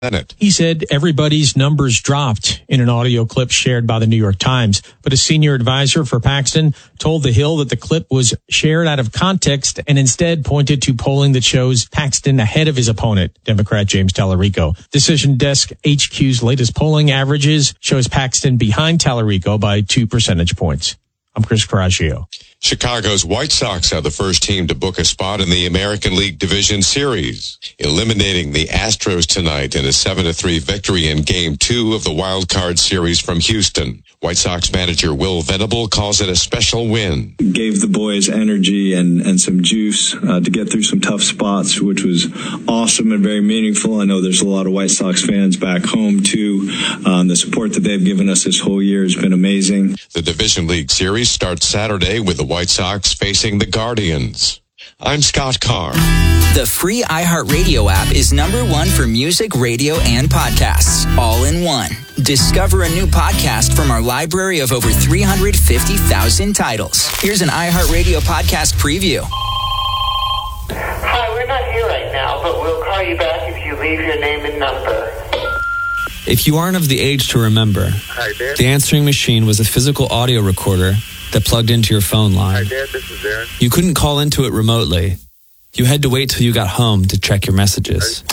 Senate. He said everybody's numbers dropped in an audio clip shared by the New York Times. But a senior advisor for Paxton told The Hill that the clip was shared out of context and instead pointed to polling that shows Paxton ahead of his opponent, Democrat James Tallarico. Decision Desk HQ's latest polling averages shows Paxton behind Tallarico by 2 percentage points. I'm Chris Coraggio. Chicago's White Sox are the first team to book a spot in the American League Division Series, eliminating the Astros tonight in a 7-3 victory in Game 2 of the Wild Card Series from Houston. White Sox manager Will Venable calls it a special win. Gave the boys energy and some juice to get through some tough spots, which was awesome and very meaningful. I know there's a lot of White Sox fans back home, too. The support that they've given us this whole year has been amazing. The Division League Series starts Saturday with the White Sox facing the Guardians. I'm Scott Carr. The free iHeartRadio app is #1 for music, radio, and podcasts, all in one. Discover a new podcast from our library of over 350,000 titles. Here's an iHeartRadio podcast preview. Hi, we're not here right now, but we'll call you back if you leave your name and number. If you aren't of the age to remember, Hi, Dad. the answering machine was a physical audio recorder that plugged into your phone line. Hi, Dad. This is Darren. You couldn't call into it remotely. You had to wait till you got home to check your messages.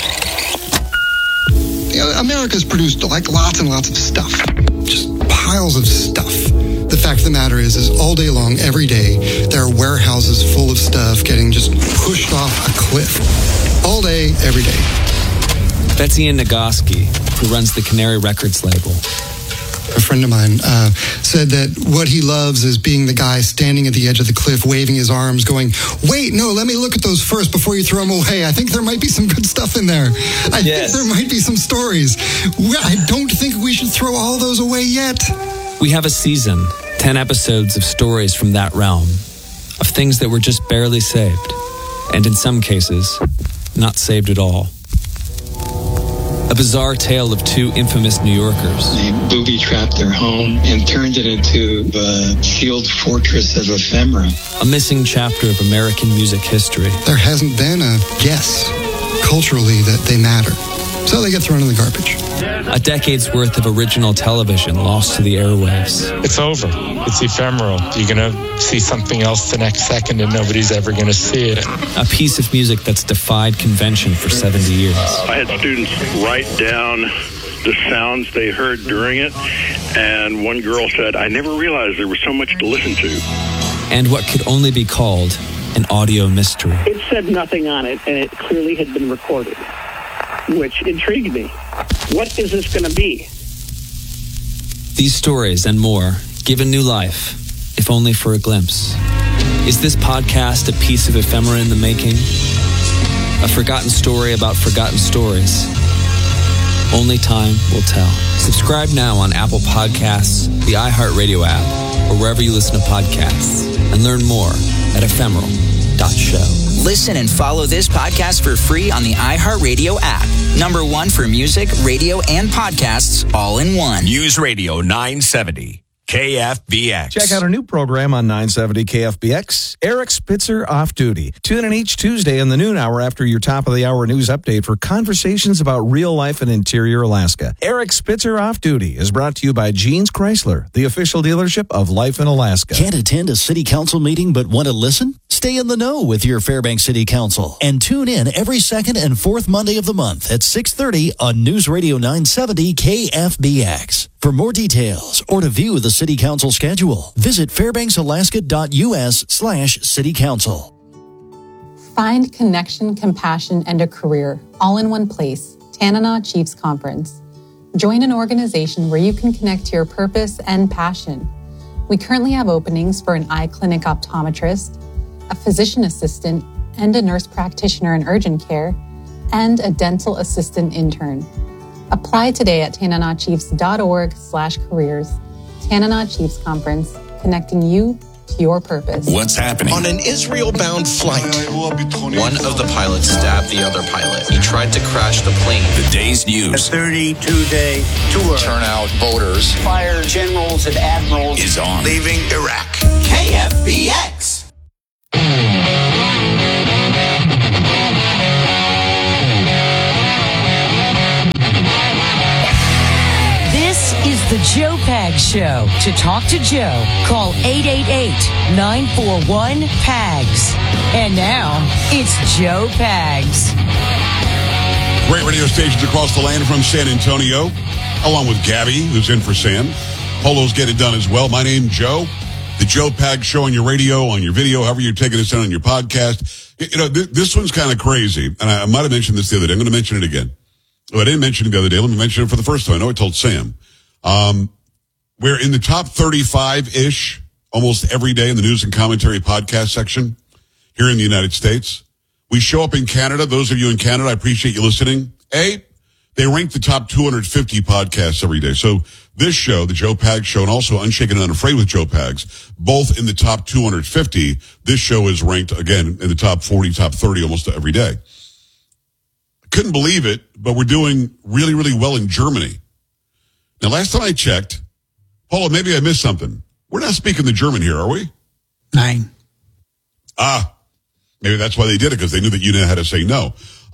America's produced like lots and lots of stuff. Just piles of stuff. The fact of the matter is all day long, every day, there are warehouses full of stuff getting just pushed off a cliff. All day, every day. That's Ian Nagoski, who runs the Canary Records label. A friend of mine said that what he loves is being the guy standing at the edge of the cliff, waving his arms, going, wait, no, let me look at those first before you throw them away. I think there might be some good stuff in there. I think there might be some stories. I don't think we should throw all those away yet. We have a season, 10 episodes of stories from that realm, of things that were just barely saved, and in some cases, not saved at all. A bizarre tale of two infamous New Yorkers. They booby-trapped their home and turned it into the sealed fortress of ephemera. A missing chapter of American music history. There hasn't been a guess culturally that they matter. So they get thrown in the garbage. A decade's worth of original television lost to the airwaves. It's over. It's ephemeral. You're going to see something else the next second and nobody's ever going to see it. A piece of music that's defied convention for 70 years. I had students write down the sounds they heard during it, and one girl said, I never realized there was so much to listen to. And what could only be called an audio mystery. It said nothing on it, and it clearly had been recorded, which intrigued me. What is this going to be? These stories and more given new life, if only for a glimpse. Is this podcast a piece of ephemera in the making? A forgotten story about forgotten stories? Only time will tell. Subscribe now on Apple Podcasts, the iHeartRadio app, or wherever you listen to podcasts, and learn more at ephemeral.show. Listen and follow this podcast for free on the iHeartRadio app. #1 for music, radio, and podcasts, all in one. News Radio 970. KFBX. Check out our new program on 970 KFBX, Eric Spitzer Off Duty. Tune in each Tuesday in the noon hour after your top of the hour news update for conversations about real life in interior Alaska. Eric Spitzer Off Duty is brought to you by Jeans Chrysler, the official dealership of Life in Alaska. Can't attend a city council meeting but want to listen? Stay in the know with your Fairbanks City Council and tune in every second and fourth Monday of the month at 6:30 on News Radio 970 KFBX. For more details or to view the City Council schedule, visit fairbanksalaska.us/City Council. Find connection, compassion, and a career all in one place. Tanana Chiefs Conference. Join an organization where you can connect to your purpose and passion. We currently have openings for an eye clinic optometrist, a physician assistant, and a nurse practitioner in urgent care, and a dental assistant intern. Apply today at tananachiefs.org/careers. Tanana Chiefs Conference, connecting you to your purpose. What's happening? On an Israel-bound flight, one of the pilots stabbed the other pilot. He tried to crash the plane. The day's news. A 32-day tour. Turnout voters. Fire generals and admirals. Is on. Leaving Iraq. KFBX. The Joe Pags Show. To talk to Joe, call 888-941-PAGS. And now, it's Joe Pags. Great radio stations across the land from San Antonio, along with Gabby, who's in for Sam. Polo's Get It Done as well. My name's Joe. The Joe Pags Show on your radio, on your video, however you're taking us in on your podcast. You know, this one's kind of crazy, and I might have mentioned this the other day. I'm going to mention it again. Well, I didn't mention it the other day. Let me mention it for the first time. I know I told Sam. We're in the top 35-ish almost every day in the news and commentary podcast section here in the United States. We show up in Canada. Those of you in Canada, I appreciate you listening. They rank the top 250 podcasts every day. So this show, the Joe Pags Show, and also Unshaken and Unafraid with Joe Pags, both in the top 250. This show is ranked, again, in the top 40, top 30 almost every day. Couldn't believe it, but we're doing really, really well in Germany. Now, last time I checked, Paula, maybe I missed something. We're not speaking the German here, are we? 9. Maybe that's why they did it, because they knew that you knew how to say no.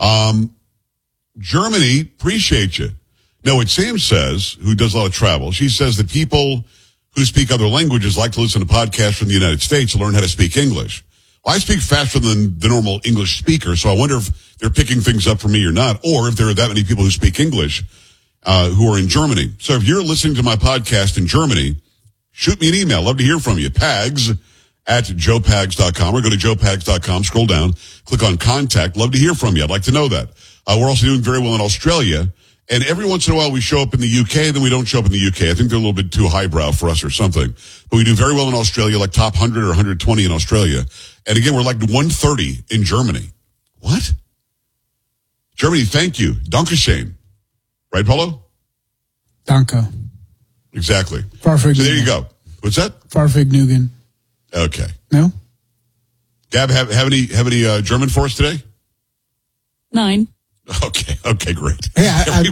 Germany, appreciate you. No, what Sam says, who does a lot of travel, she says that people who speak other languages like to listen to podcasts from the United States to learn how to speak English. Well, I speak faster than the normal English speaker, so I wonder if they're picking things up from me or not, or if there are that many people who speak English who are in Germany. So if you're listening to my podcast in Germany, shoot me an email. Love to hear from you. Pags@joepags.com, or go to joepags.com, scroll down, click on contact. Love to hear from you. I'd like to know that. We're also doing very well in Australia. And every once in a while we show up in the UK, then we don't show up in the UK. I think they're a little bit too highbrow for us or something. But we do very well in Australia, like top 100 or 120 in Australia. And again, we're like 130 in Germany. What? Germany, thank you. Dankeschön. Right, Polo? Danke. Exactly. Farfig. So there you go. What's that? Farfignugan. Okay. No? Gab, have any German for us today? 9. Okay, great. Hey, I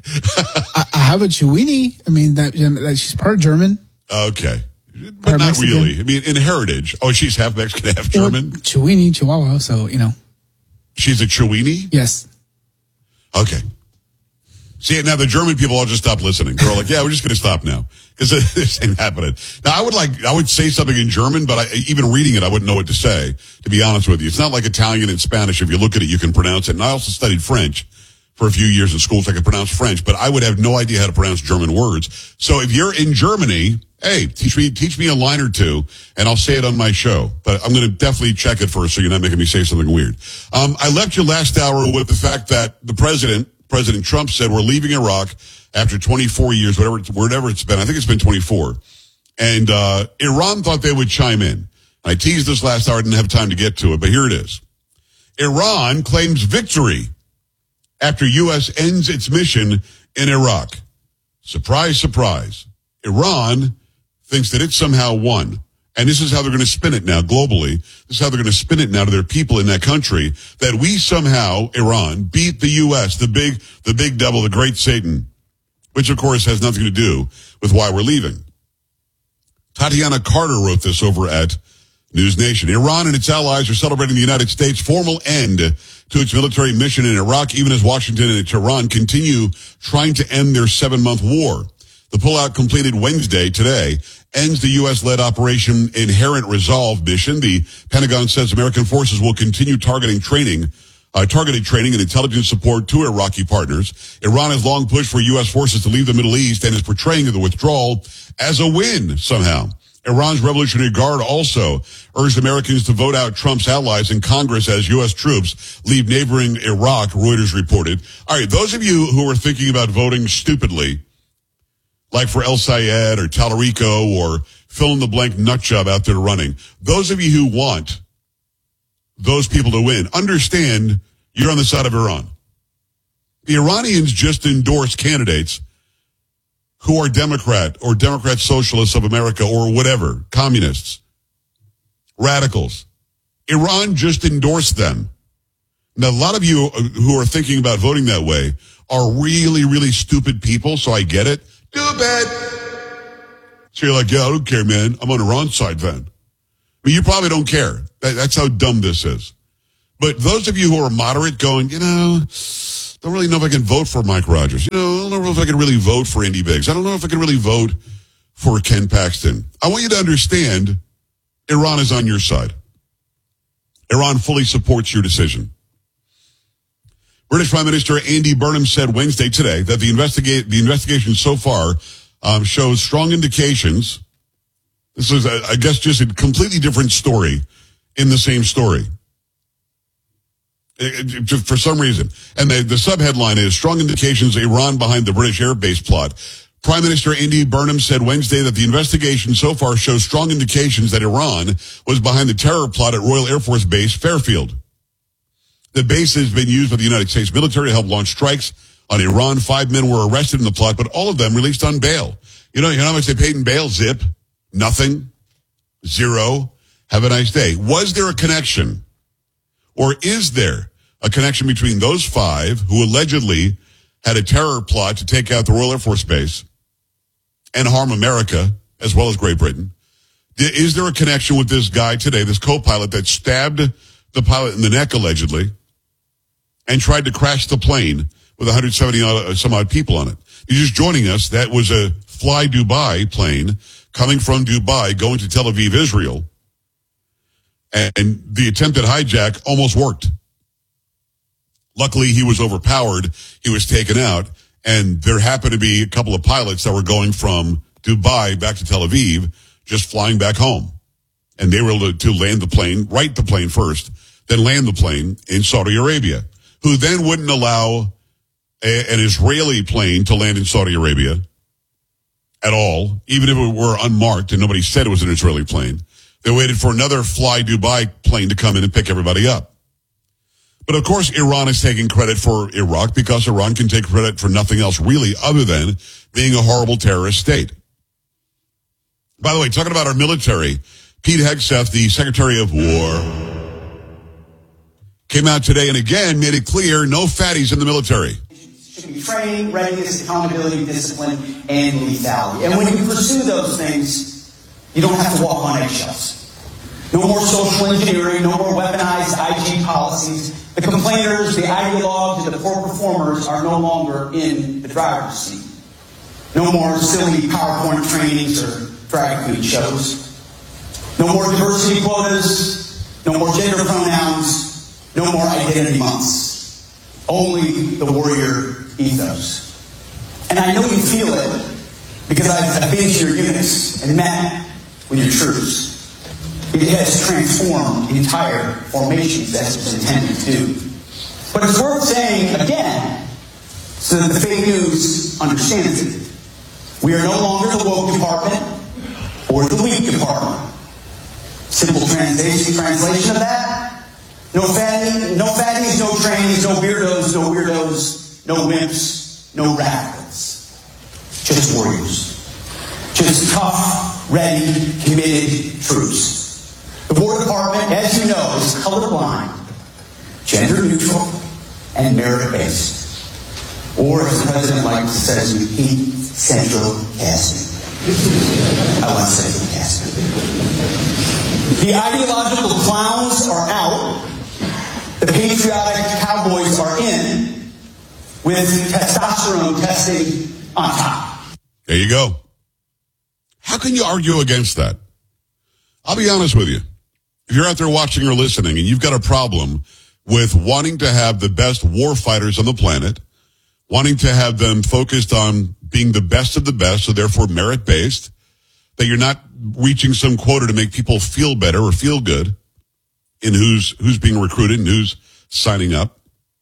have a Chiweenie. I mean, that she's part German. Okay. But not Mexican. Really. I mean, in heritage. Oh, she's half Mexican, half German? Chiweenie, Chihuahua, so, you know. She's a Chiweenie? Yes. Okay. See, now the German people all just stopped listening. They're all like, yeah, we're just going to stop now. Because this ain't happening. Now, I would say something in German, but even reading it, I wouldn't know what to say, to be honest with you. It's not like Italian and Spanish. If you look at it, you can pronounce it. And I also studied French for a few years in school, so I could pronounce French, but I would have no idea how to pronounce German words. So if you're in Germany, hey, teach me a line or two, and I'll say it on my show. But I'm going to definitely check it first, so you're not making me say something weird. I left you last hour with the fact that the President Trump said we're leaving Iraq after 24 years, whatever it's been. I think it's been 24. And Iran thought they would chime in. I teased this last hour, didn't have time to get to it, but here it is. Iran claims victory after U.S. ends its mission in Iraq. Surprise, surprise. Iran thinks that it somehow won. And this is how they're going to spin it now globally. This is how they're going to spin it now to their people in that country, that we somehow, Iran, beat the U.S., the big devil, the great Satan, which of course has nothing to do with why we're leaving. Tatiana Carter wrote this over at News Nation. Iran and its allies are celebrating the United States' formal end to its military mission in Iraq, even as Washington and Tehran continue trying to end their 7-month war. The pullout completed Wednesday, today, ends the U.S.-led Operation Inherent Resolve mission. The Pentagon says American forces will continue targeted training and intelligence support to Iraqi partners. Iran has long pushed for U.S. forces to leave the Middle East and is portraying the withdrawal as a win somehow. Iran's Revolutionary Guard also urged Americans to vote out Trump's allies in Congress as U.S. troops leave neighboring Iraq, Reuters reported. All right, those of you who are thinking about voting stupidly, like for El Sayed or Talarico or fill-in-the-blank nutjob out there running, those of you who want those people to win, understand you're on the side of Iran. The Iranians just endorsed candidates who are Democrat or Democrat Socialists of America or whatever, communists, radicals. Iran just endorsed them. Now, a lot of you who are thinking about voting that way are really, really stupid people, so I get it. Stupid. So you're like, yeah, I don't care, man. I'm on Iran's side then. I mean, you probably don't care. That's how dumb this is. But those of you who are moderate going, Don't really know if I can vote for Mike Rogers. I don't know if I can really vote for Andy Biggs. I don't know if I can really vote for Ken Paxton. I want you to understand Iran is on your side. Iran fully supports your decision. British Prime Minister Andy Burnham said Wednesday today that the investigation so far shows strong indications. This is, I guess, just a completely different story in the same story. For some reason. And the subheadline is strong indications Iran behind the British Air Base plot. Prime Minister Andy Burnham said Wednesday that the investigation so far shows strong indications that Iran was behind the terror plot at Royal Air Force Base Fairfield. The base has been used by the United States military to help launch strikes on Iran. 5 men were arrested in the plot, but all of them released on bail. You know how much they paid in bail? Zip. Nothing. Zero. Have a nice day. Was there a connection? Or is there a connection between those 5 who allegedly had a terror plot to take out the Royal Air Force Base and harm America as well as Great Britain? Is there a connection with this guy today, this co-pilot that stabbed the pilot in the neck allegedly and tried to crash the plane with 170 some odd people on it? You're just joining us. That was a Fly Dubai plane coming from Dubai going to Tel Aviv, Israel. And the attempted hijack almost worked. Luckily, he was overpowered. He was taken out. And there happened to be a couple of pilots that were going from Dubai back to Tel Aviv, just flying back home. And they were able to land the plane, right the plane first, then land the plane in Saudi Arabia, who then wouldn't allow an Israeli plane to land in Saudi Arabia at all, even if it were unmarked and nobody said it was an Israeli plane. They waited for another Fly Dubai plane to come in and pick everybody up. But of course, Iran is taking credit for Iraq because Iran can take credit for nothing else really other than being a horrible terrorist state. By the way, talking about our military, Pete Hegseth, the Secretary of War, came out today and again made it clear no fatties in the military. Should be training, readiness, accountability, discipline, and lethality. And when you pursue those things, you don't have to walk on eggshells. No more social engineering, no more weaponized IG policies. The complainers, the ideologues, and the poor performers are no longer in the driver's seat. No more silly PowerPoint trainings or drag queen shows. No more diversity quotas. No more gender pronouns. No more identity months. Only the warrior ethos. And I know you feel it because I've been to your units and met with your troops. It has transformed entire formations as it's intended to do. But it's worth saying again, so that the fake news understands it. We are no longer the woke department or the weak department. Simple translation of that: no fatties, no trainees, no weirdos, no wimps, no radicals. Just warriors. Just tough, ready, committed troops. The War Department, as you know, is colorblind, gender neutral, and merit-based. Or, as the President likes to say, we hate central casting. I want central casting. The ideological clowns are out. The patriotic cowboys are in, with testosterone testing on top. There you go. How can you argue against that? I'll be honest with you. If you're out there watching or listening and you've got a problem with wanting to have the best war fighters on the planet, wanting to have them focused on being the best of the best, so therefore merit-based, that you're not reaching some quota to make people feel better or feel good in who's being recruited and who's signing up.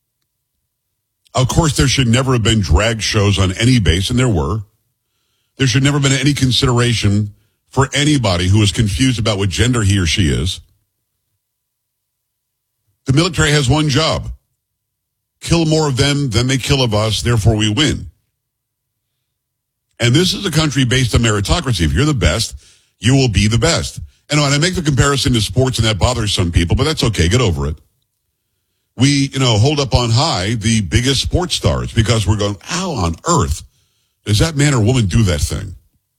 Of course, there should never have been drag shows on any base, and there were. There should never have been any consideration for anybody who is confused about what gender he or she is. The military has one job: kill more of them than they kill of us, therefore we win. And this is a country based on meritocracy. If you're the best, you will be the best. And I make the comparison to sports, and that bothers some people, but that's okay. Get over it. We, hold up on high the biggest sports stars because we're going, how on earth does that man or woman do that thing?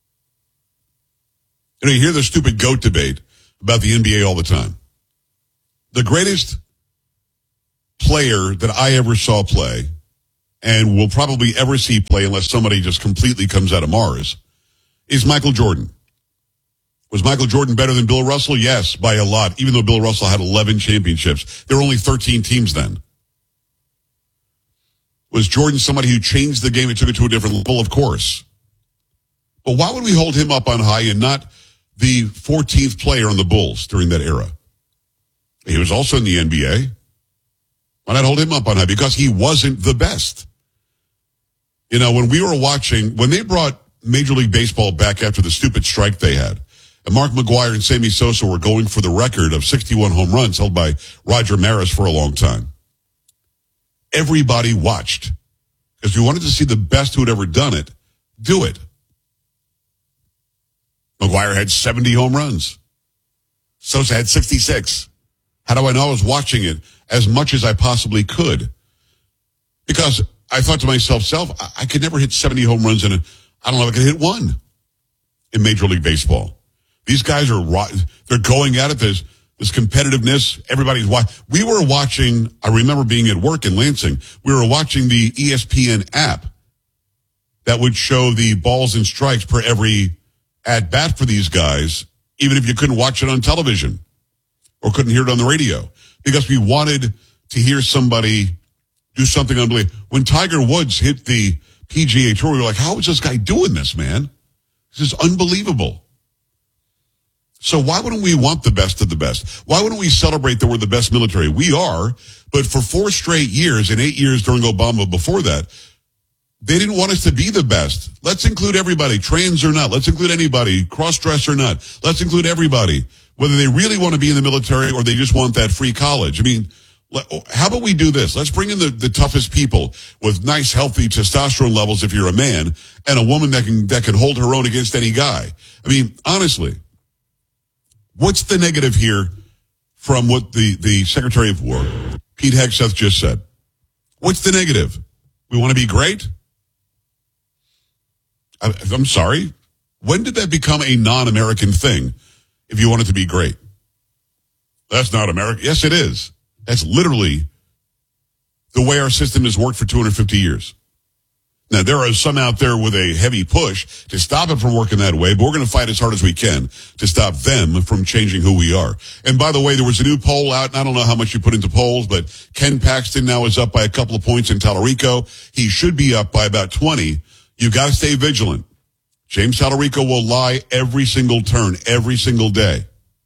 You hear the stupid GOAT debate about the NBA all the time. The greatest player that I ever saw play and we'll probably ever see play unless somebody just completely comes out of Mars, is Michael Jordan. Was Michael Jordan better than Bill Russell? Yes, by a lot, even though Bill Russell had 11 championships. There were only 13 teams then. Was Jordan somebody who changed the game and took it to a different level? Of course. But why would we hold him up on high and not the 14th player on the Bulls during that era? He was also in the NBA. Why not hold him up on high? Because he wasn't the best. You know, when they brought Major League Baseball back after the stupid strike they had, and Mark McGwire and Sammy Sosa were going for the record of 61 home runs held by Roger Maris for a long time, everybody watched because we wanted to see the best who had ever done it do it. McGwire had 70 home runs. Sosa had 66. How do I know? I was watching it as much as I possibly could because I thought to myself, I could never hit 70 home runs I don't know if I could hit one in Major League Baseball. These guys they're going at it. There's this competitiveness. We were watching, I remember being at work in Lansing. We were watching the ESPN app that would show the balls and strikes per every at bat for these guys, even if you couldn't watch it on television or couldn't hear it on the radio, because we wanted to hear somebody do something unbelievable. When Tiger Woods hit the PGA Tour, we were like, how is this guy doing this, man? This is unbelievable. So why wouldn't we want the best of the best? Why wouldn't we celebrate that we're the best military? We are, but for 4 straight years and 8 years during Obama before that, they didn't want us to be the best. Let's include everybody, trans or not. Let's include anybody, cross-dress or not. Let's include everybody, whether they really want to be in the military or they just want that free college. I mean, how about we do this? Let's bring in the toughest people with nice, healthy testosterone levels if you're a man, and a woman that can hold her own against any guy. I mean, honestly, what's the negative here from what the Secretary of War, Pete Hegseth, just said? What's the negative? We want to be great? I'm sorry. When did that become a non-American thing if you want it to be great? That's not American. Yes, it is. That's literally the way our system has worked for 250 years. Now, there are some out there with a heavy push to stop it from working that way, but we're going to fight as hard as we can to stop them from changing who we are. And by the way, there was a new poll out, and I don't know how much you put into polls, but Ken Paxton now is up by a couple of points in Tallarico. He should be up by about 20. You've got to stay vigilant. James Tallarico will lie every single turn, every single day.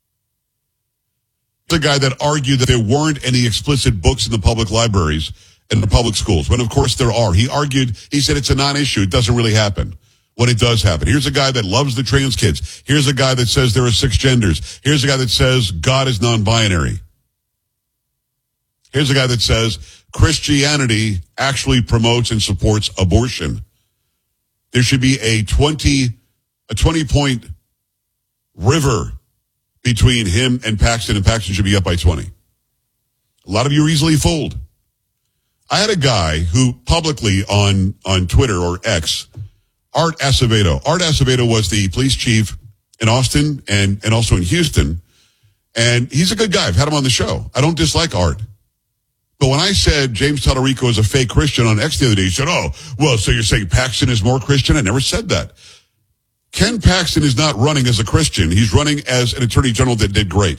The guy that argued that there weren't any explicit books in the public libraries and the public schools, when of course there are. He said it's a non-issue. It doesn't really happen when it does happen. Here's a guy that loves the trans kids. Here's a guy that says there are 6 genders. Here's a guy that says God is non-binary. Here's a guy that says Christianity actually promotes and supports abortion. There should be a 20-point river between him and Paxton should be up by 20. A lot of you are easily fooled. I had a guy who publicly on Twitter or X, Art Acevedo. Art Acevedo was the police chief in Austin and also in Houston. And he's a good guy. I've had him on the show. I don't dislike Art. But when I said James Tallarico is a fake Christian on X the other day, he said, oh, well, so you're saying Paxton is more Christian? I never said that. Ken Paxton is not running as a Christian. He's running as an attorney general that did great.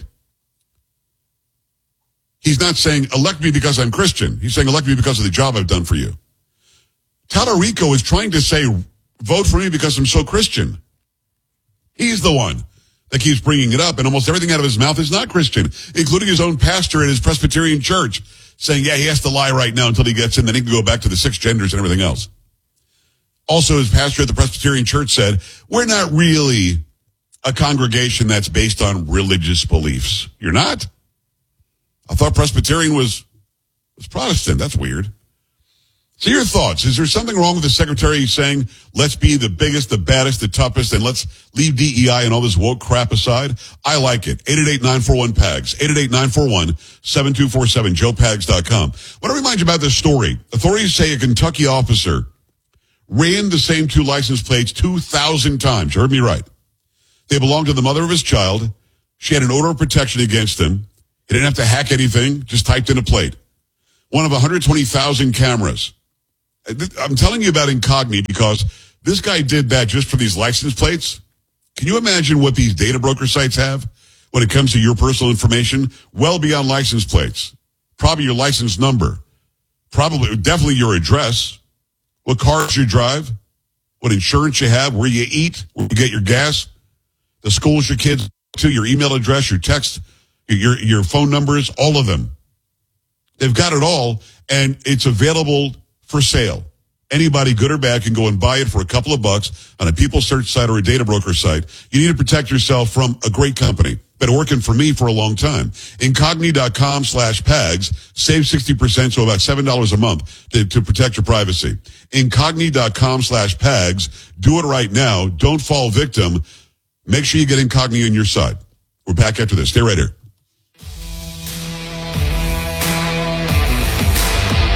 He's not saying, elect me because I'm Christian. He's saying, elect me because of the job I've done for you. Tallarico is trying to say, vote for me because I'm so Christian. He's the one that keeps bringing it up, and almost everything out of his mouth is not Christian, including his own pastor at his Presbyterian church, saying, yeah, he has to lie right now until he gets in, then he can go back to the 6 genders and everything else. Also, his pastor at the Presbyterian church said, we're not really a congregation that's based on religious beliefs. You're not? I thought Presbyterian was Protestant. That's weird. So your thoughts. Is there something wrong with the secretary saying, let's be the biggest, the baddest, the toughest, and let's leave DEI and all this woke crap aside? I like it. 888-941-PAGS. 888-941-7247. JoePags.com. I want to remind you about this story. Authorities say a Kentucky officer ran the same 2 license plates 2,000 times. You heard me right. They belonged to the mother of his child. She had an order of protection against him. He didn't have to hack anything, just typed in a plate. One of 120,000 cameras. I'm telling you about Incogni because this guy did that just for these license plates. Can you imagine what these data broker sites have when it comes to your personal information? Well beyond license plates. Probably your license number. Definitely your address. What cars you drive. What insurance you have. Where you eat. Where you get your gas. The schools your kids to. Your email address. Your text. Your phone numbers. All of them. They've got it all. And it's available for sale. Anybody, good or bad, can go and buy it for a couple of bucks on a people search site or a data broker site. You need to protect yourself from a great company. Been working for me for a long time. Incogni.com/PAGS. Save 60%, so about $7 a month to protect your privacy. Incogni.com/PAGS. Do it right now. Don't fall victim. Make sure you get Incogni on your side. We're back after this. Stay right here.